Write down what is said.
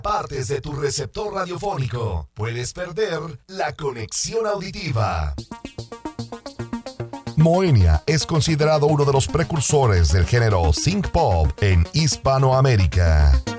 partes de tu receptor radiofónico, puedes perder la conexión auditiva. Moenia es considerado uno de los precursores del género synth pop en Hispanoamérica.